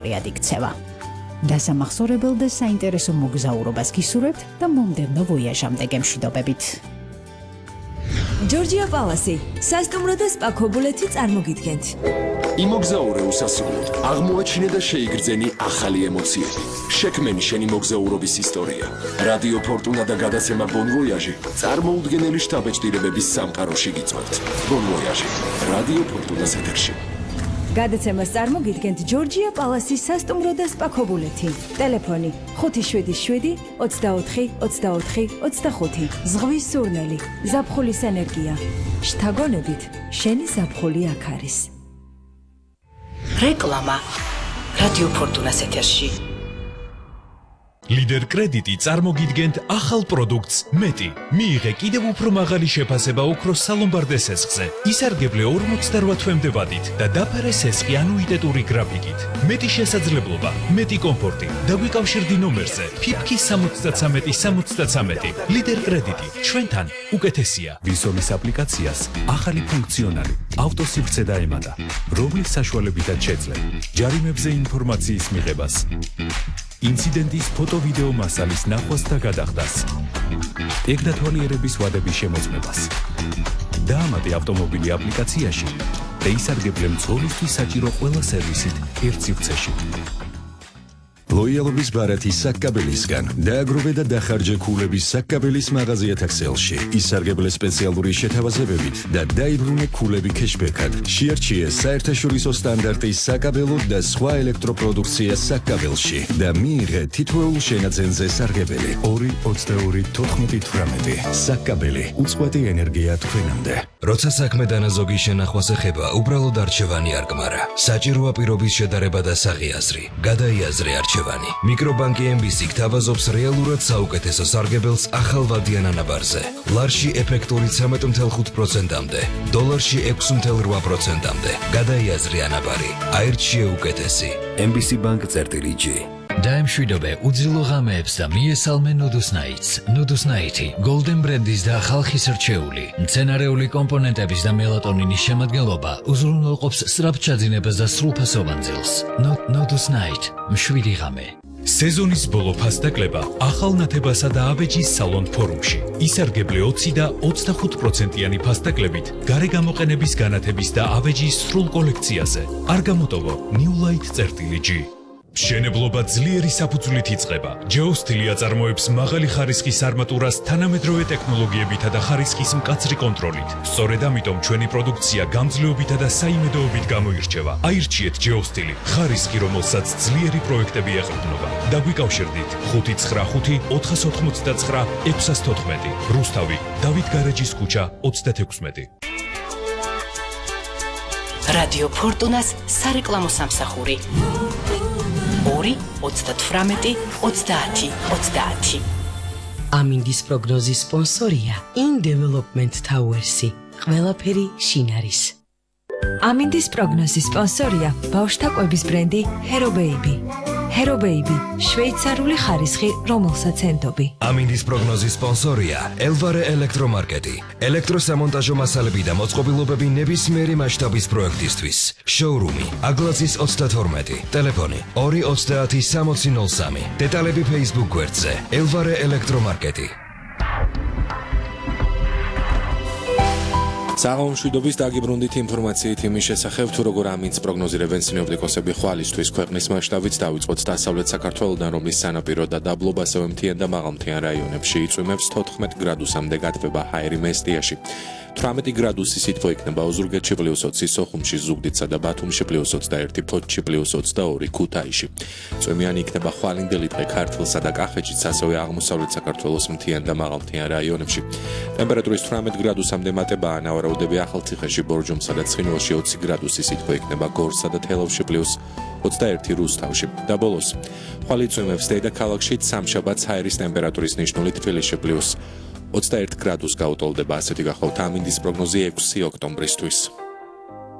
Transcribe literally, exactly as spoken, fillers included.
რიად იქცევა. დასამახსოვრებელ და საინტერესო მოგზაურობას გისურვებთ და მომდევნო ვოიაჟამდე გემშვიდობებით. ჯორჯია პალასი, სასტუმრო და სპა ქობულეთი წარმოგიდგენთ. იმოგზაურე უსასრულოდ, აღმოაჩინე და შეიგრძენი ახალი ემოციები. შექმენი შენი მოგზაურობის ისტორია. რადიო ფორტუნა და გადაცემა ბონ ვოიაჟი წარმოუდგენელი შთაბეჭდილებების სამყაროში გიწვევთ. ბონ ვოიაჟი, რადიო ფორტუნას ეთერში. გადაცემას წარმოგიდგენთ ჯორჯია პალასის სასტუმრო და სპა ქობულეთი. ტელეფონი ხუთი შვიდი შვიდი ოცდაოთხი ოცდაოთხი ოცდახუთი. ზღვის სურნელი, ზაფხულის ენერგია. შთაგონებით, შენი ზაფხული აქ არის. რეკლამა რადიო ფორტუნას ეთერში. ლიდერ კრედიტი წარმოგიდგენთ ახალ პროდუქტს მეტი. მიიღე კიდევ უფრო მაღალი შეფასება ოქროს სალომბარდე სესხზე. ისარგებლე ორმოცდაოთხ თვემდე ვადით და დაფარე სესხი ანუიტეტური გრაფიკით. მეტი შესაძლებლობა, მეტი კომფორტი. დაგვიკავშირდი ნომერზე ფიფკი სამოცდათრამეტი სამოცდათრამეტი. ლიდერ კრედიტი ჩვენთან უკეთესია. ვისოლის აპლიკაციას ახალი ფუნქციონალი ავტოსივრცე დაემატა, რომლის საშუალებითაც შეძლებ ჯარიმებზე ინფორმაციის მიღებას. ინციდენტის ფოტო-ვიდეო მასალის ნახვას და გადახდას. ეგდათვალიერების ვადების შემოწმებას. დაამატე ავტომობილი აპლიკაციაში და ისარგებლე მძღოლისთვის საჭირო ყველა სერვისით ერთ სივრცეში. ლოიალობის ბარათი საკაბელისგან დააგროვე და დახარჯე ქულების საკაბელის მაღაზიათა ქსელში. ისარგებლე სპეციალური შეთავაზებებით და დაიბრუნე ქულები ქეშბექად. შეარჩიე საერთაშორისო სტანდარტის საკაბელო და სხვა ელექტროპროდუქცია საკაბელში და მიიღე თითოეულ შენაძენზე სარგებელი. ორი ოცდაორი თოთხმეტი თვრამეტი. საკაბელი უწყვეტი ენერგია თქვენამდე. როცა საქმე დანაზოგი შენახვას ეხება, უბრალოდ არჩევანი არ გმარა. საჭიროა პირობის შედარება და საღიაზრი. გადაიაზრე არჩევანი. მიკრობანკი ემ ბი სი გთავაზობს რეალურად საუკეთესო სარგებელს ახალვადიან ანაბარზე. ლარში ეფექტური ცხრამეტ ათეულ ხუთ პროცენტამდე, დოლარში ექვსი ათეულ რვა პროცენტამდე. გადაიაზრე ანაბარი. აირჩიე უკეთესი. ემ ბი სი ბანკ წერტილი ჯი. დაემშვიდობე უძილო ღამეებს და მიესალმე ნუდუსნაიტს. ნუდუსნაიტი გოლდენ ბრენდის და ხალხის რჩეული. მცენარეული კომპონენტების და მელატონინის შემადგენლობა უზრუნველყოფს სწრაფ ჩაძინებას და სრულფასოვან ძილს. ნუდუსნაიტ, მშვიდი ღამე. სეზონის ბოლო ფასდაკლება ახალ ნათებასა და აბეჯის სალონ ფორუმში. ისარგებლე ოცი და ოცდახუთ პროცენტიანი ფასდაკლებით გარე გამოყენების განათების და აბეჯის სრულ კოლექციაზე. არ გამოტოვო New Light წერტილი ჯი. მშენებლობა ძლიერი საფუძვლით იწყება. ჯეოსტილი აწარმოებს მაღალი ხარისხის არმატურას თანამედროვე ტექნოლოგიებითა და ხარისხის მკაცრი კონტროლით. სწორედ ამიტომ ჩვენი პროდუქცია გამძლეობითა და საიმედოობით გამოირჩევა. აირჩიეთ ჯეოსტილი, ხარისხი, რომელსაც ძლიერი პროექტები ეყრდნობა. დაგვიკავშირდით ხუთი ცხრა ხუთი ოთხას ოთხმოცდათცხრა ექვსას თოთხმეტი. რუსთავი, დავით გარეჯის ქუჩა ოცდათექვსმეტი. რადიო ფორტუნას სარეკლამო სამსახური. ორი ოცდათვრამეტი ოცდაათი ოცდაათი. ამინდის პროგნოზის სპონსორია In Development Towers-ი. ყველაფერი შინ არის. ამინდის პროგნოზის სპონსორია ბავშვთა კვების ბრენდი Hero Baby. Hero Baby, შვეიცარიული ხარისხი, რომელსაც ენდობი. ამინდის პროგნოზის სპონსორია ელვარე ელექტრომარკეტი. ელექტროსამონტაჟო მასალები და მოწყობილობები ნებისმიერი მასშტაბის პროექტისთვის. შოურუმი აგლაცის ოცდათორმეტი. ტელეფონი ორი ოცდაათი სამოცი ნულ სამი. დეტალები Facebook გვერდზე ელვარე ელექტრომარკეტი. საღამომშვიდობის დაგიბრუნდით ინფორმაციით იმის შესახებ, თუ როგორ ამინდს პროგნოზირებენ სინოპტიკოსები ხვალისთვის ქვეყნის მასშტაბით დავიწყოთ დასავლეთ საქართველოდან, რომლის სანაპირო და დაბლობა ასევე მთიან და მაღალმთიან რაიონებში იწვიმებს თოთხმეტ გრადუსამდე გათბება ჰაერი მესტიაში. თვრამეტი გრადუსი სითბო იქნება ოზურგეთში პლუს ოცი, სოხუმში, ზუგდიდსა და ბათუმში პლუს ოცდაერთი, ფოთში პლუს ოცდაორი, ქუთაისში. წვიმიანი იქნება ხვალინდელი დღე ქართლსა და კახეთშიც, ასევე აღმოსავლეთ საქართველოს მთიან და მაღალმთიან რაიონებში. ტემპერატურის თვრამეტ გრადუსამდე მატებაა ნავარაუდები ახალციხეში, ბორჯომსა და ცხინვალში ოცი გრადუსი სითბო იქნება გორსა და თელავში პლუს ოცდაერთი, რუსთავში. და ბოლოს ხვალ იწვიმებს დედაქალაქშიც სამშაბათს ჰაერის ტემპერატურის ნიშნული თბილისში პლუს ოცდაერთი გრადუს გაუტოლდება. ასეთი გახლავთ ამინდის პროგნოზი ექვსი ოქტომბრისთვის.